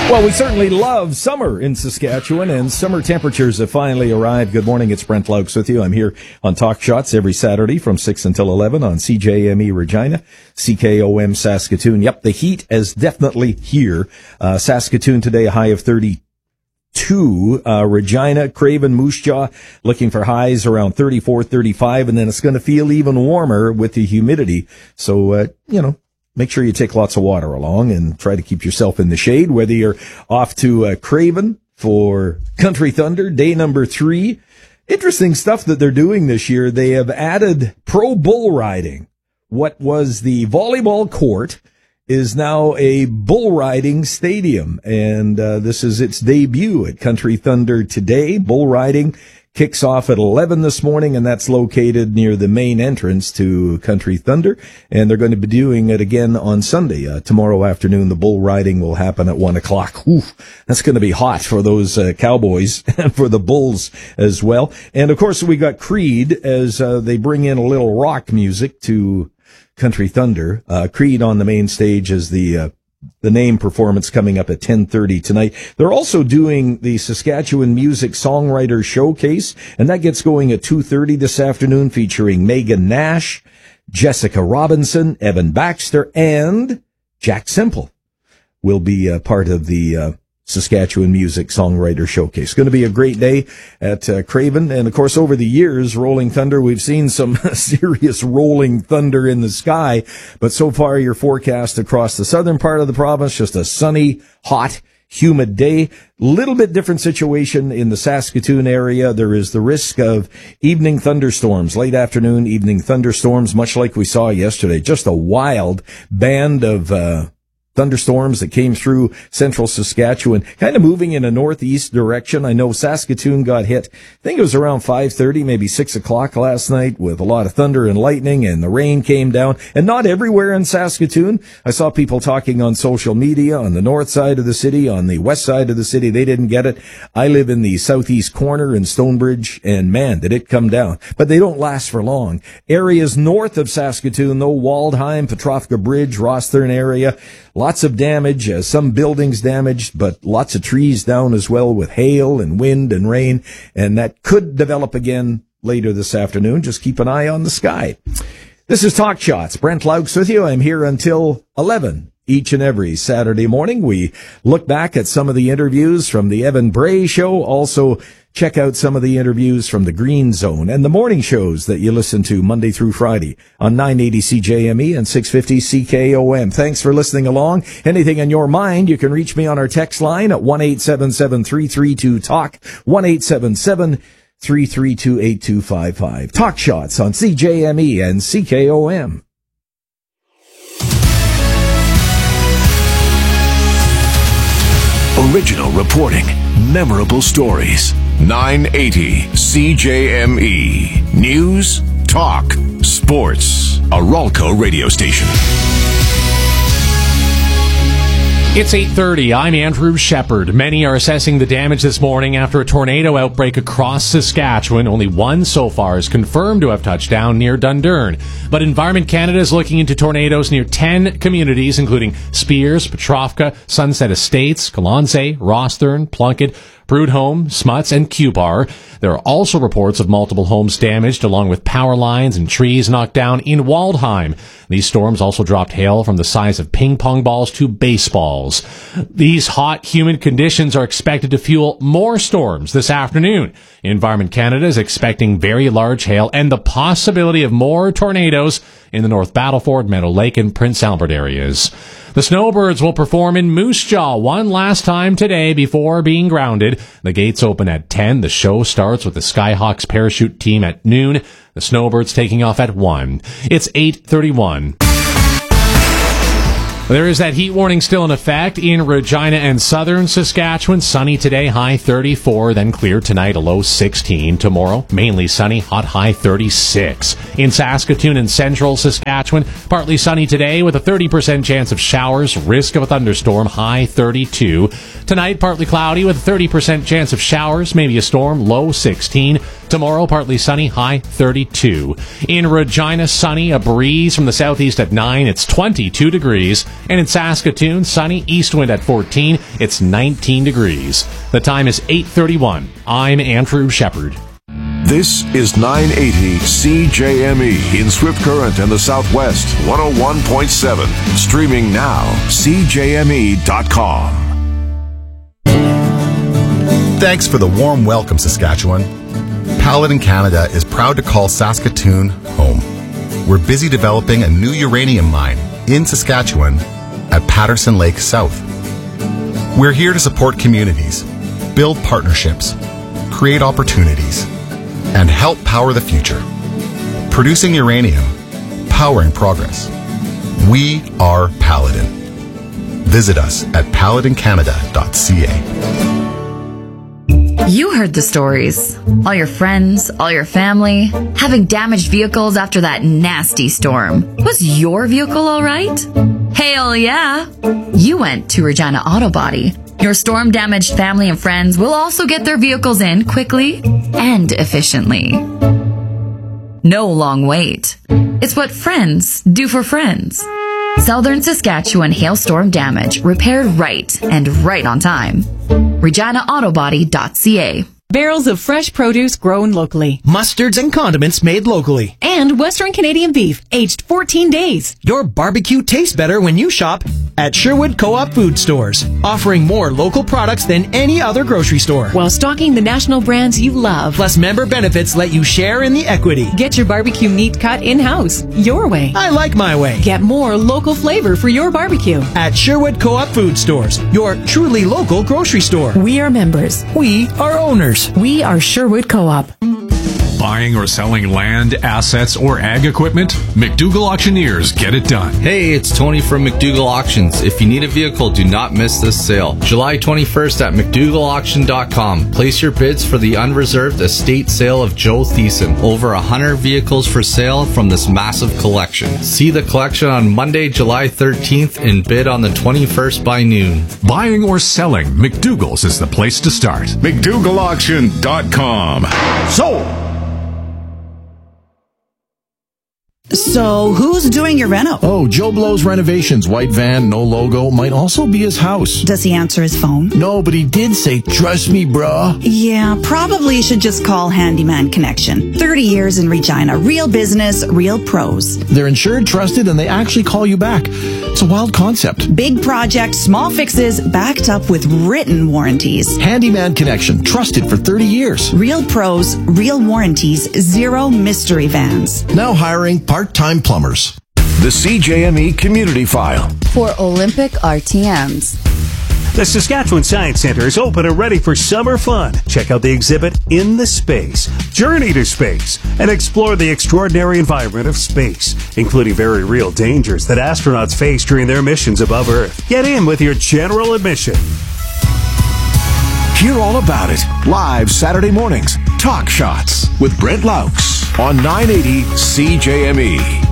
Well, we certainly love summer in Saskatchewan, and summer temperatures have finally arrived. Good morning, it's Brent Laux with you. I'm here on Talk Shots every Saturday from 6 until 11 on CJME Regina, CKOM Saskatoon. Yep, the heat is definitely here. Saskatoon today, a high of 32. Regina, Craven, Moose Jaw, looking for highs around 34, 35, and then it's going to feel even warmer with the humidity. So, make sure you take lots of water along and try to keep yourself in the shade, whether you're off to Craven for Country Thunder, day number 3. Interesting stuff that they're doing this year. They have added pro bull riding. What was the volleyball court is now a bull riding stadium, and this is its debut at Country Thunder today. Bull riding kicks off at 11 this morning, and that's located near the main entrance to Country Thunder. And they're going to be doing it again on Sunday. Tomorrow afternoon, the bull riding will happen at 1 o'clock. Oof, that's going to be hot for those cowboys and for the bulls as well. And, of course, we got Creed as they bring in a little rock music to Country Thunder. Creed on the main stage as the name performance coming up at 10:30 tonight. They're also doing the Saskatchewan Music Songwriter Showcase, and that gets going at 2:30 this afternoon, featuring Megan Nash, Jessica Robinson, Evan Baxter, and Jack Semple will be part of the Saskatchewan Music Songwriter Showcase. Going to be a great day at Craven. And, of course, over the years, Rolling Thunder, we've seen some serious rolling thunder in the sky. But so far, your forecast across the southern part of the province, just a sunny, hot, humid day. Little bit different situation in the Saskatoon area. There is the risk of evening thunderstorms, late afternoon evening thunderstorms, much like we saw yesterday. Just a wild band of thunderstorms that came through central Saskatchewan, kind of moving in a northeast direction. I know Saskatoon got hit, I think it was around 5:30, maybe 6 o'clock last night, with a lot of thunder and lightning, and the rain came down. And not everywhere in Saskatoon. I saw people talking on social media on the north side of the city, on the west side of the city. They didn't get it. I live in the southeast corner in Stonebridge, and man, did it come down. But they don't last for long. Areas north of Saskatoon, though, Waldheim, Petrovka Bridge, Rosthern area, lots of damage, some buildings damaged, but lots of trees down as well, with hail and wind and rain, and that could develop again later this afternoon. Just keep an eye on the sky. This is Talk Shots. Brent Laux with you. I'm here until 11 each and every Saturday morning. We look back at some of the interviews from the Evan Bray Show, also check out some of the interviews from the Green Zone and the morning shows that you listen to Monday through Friday on 980 CJME and 650 CKOM. Thanks for listening along. Anything on your mind, you can reach me on our text line at 1-877-332-TALK, 1-877-332-8255. Talk Shots on CJME and CKOM. Original reporting, memorable stories. 980 CJME. News, talk, sports. A Ralco radio station. It's 8:30. I'm Andrew Shepard. Many are assessing the damage this morning after a tornado outbreak across Saskatchewan. Only one so far is confirmed to have touched down near Dundurn. But Environment Canada is looking into tornadoes near 10 communities, including Spears, Petrovka, Sunset Estates, Kalonze, Rosthern, Plunkett, Prudhomme, Smuts, and Cupar. There are also reports of multiple homes damaged, along with power lines and trees knocked down in Waldheim. These storms also dropped hail from the size of ping pong balls to baseballs. These hot, humid conditions are expected to fuel more storms this afternoon. Environment Canada is expecting very large hail and the possibility of more tornadoes in the North Battleford, Meadow Lake, and Prince Albert areas. The Snowbirds will perform in Moose Jaw one last time today before being grounded. The gates open at 10. The show starts with the Skyhawks parachute team at noon. The Snowbirds taking off at 1. It's 8:31. There is that heat warning still in effect in Regina and southern Saskatchewan. Sunny today, high 34, then clear tonight, a low 16. Tomorrow, mainly sunny, hot high 36. In Saskatoon and central Saskatchewan, partly sunny today with a 30% chance of showers, risk of a thunderstorm, high 32. Tonight, partly cloudy with a 30% chance of showers, maybe a storm, low 16. Tomorrow, partly sunny, high 32. In Regina, sunny, a breeze from the southeast at 9, it's 22 degrees. And in Saskatoon, sunny, east wind at 14, it's 19 degrees. The time is 8:31. I'm Andrew Shepard. This is 980 CJME in Swift Current and the Southwest, 101.7. Streaming now, CJME.com. Thanks for the warm welcome, Saskatchewan. Paladin Canada is proud to call Saskatoon home. We're busy developing a new uranium mine in Saskatchewan at Patterson Lake South. We're here to support communities, build partnerships, create opportunities, and help power the future. Producing uranium, powering progress. We are Paladin. Visit us at paladincanada.ca. You heard the stories. All your friends, all your family, having damaged vehicles after that nasty storm. Was your vehicle all right? Hell yeah! You went to Regina Auto Body. Your storm-damaged family and friends will also get their vehicles in quickly and efficiently. No long wait. It's what friends do for friends. Southern Saskatchewan hailstorm damage repaired right and right on time. ReginaAutobody.ca. Barrels of fresh produce grown locally. Mustards and condiments made locally. And Western Canadian beef, aged 14 days. Your barbecue tastes better when you shop at Sherwood Co-op Food Stores, offering more local products than any other grocery store. While stocking the national brands you love. Plus, member benefits let you share in the equity. Get your barbecue meat cut in-house, your way. I like my way. Get more local flavor for your barbecue. At Sherwood Co-op Food Stores, your truly local grocery store. We are members. We are owners. We are Sherwood Co-op. Buying or selling land, assets, or ag equipment? McDougall Auctioneers get it done. Hey, it's Tony from McDougall Auctions. If you need a vehicle, do not miss this sale. July 21st at McDougallAuction.com. Place your bids for the unreserved estate sale of Joe Thiessen. Over 100 vehicles for sale from this massive collection. See the collection on Monday, July 13th and bid on the 21st by noon. Buying or selling, McDougall's is the place to start. McDougallAuction.com. Sold! So, who's doing your reno? Oh, Joe Blow's Renovations. White van, no logo. Might also be his house. Does he answer his phone? No, but he did say, trust me, brah. Yeah, probably you should just call Handyman Connection. 30 years in Regina. Real business, real pros. They're insured, trusted, and they actually call you back. It's a wild concept. Big project, small fixes, backed up with written warranties. Handyman Connection. Trusted for 30 years. Real pros, real warranties, zero mystery vans. Now hiring part-time plumbers. The CJME Community File. For Olympic RTMs. The Saskatchewan Science Centre is open and ready for summer fun. Check out the exhibit In the Space, Journey to Space, and explore the extraordinary environment of space, including very real dangers that astronauts face during their missions above Earth. Get in with your general admission. Hear all about it live Saturday mornings. Talk Shots with Brent Laux on 980 CJME.